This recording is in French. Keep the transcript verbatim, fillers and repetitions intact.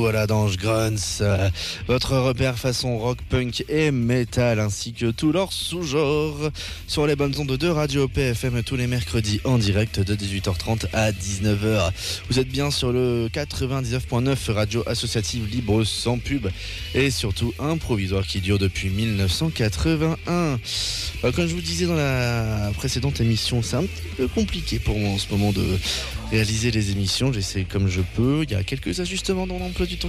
revoilà dans Grunts, euh, votre repère façon rock, punk et metal, ainsi que tous leurs sous-genres, sur les bonnes ondes de Radio P F M tous les mercredis en direct de dix-huit heures trente à dix-neuf heures. Vous êtes bien sur le quatre-vingt-dix-neuf point neuf, radio associative libre sans pub et surtout un provisoire qui dure depuis mille neuf cent quatre-vingt-un. Euh, comme je vous disais dans la précédente émission, c'est un petit peu compliqué pour moi en ce moment de réaliser les émissions. J'essaie comme je peux. Il y a quelques ajustements dans l'emploi du temps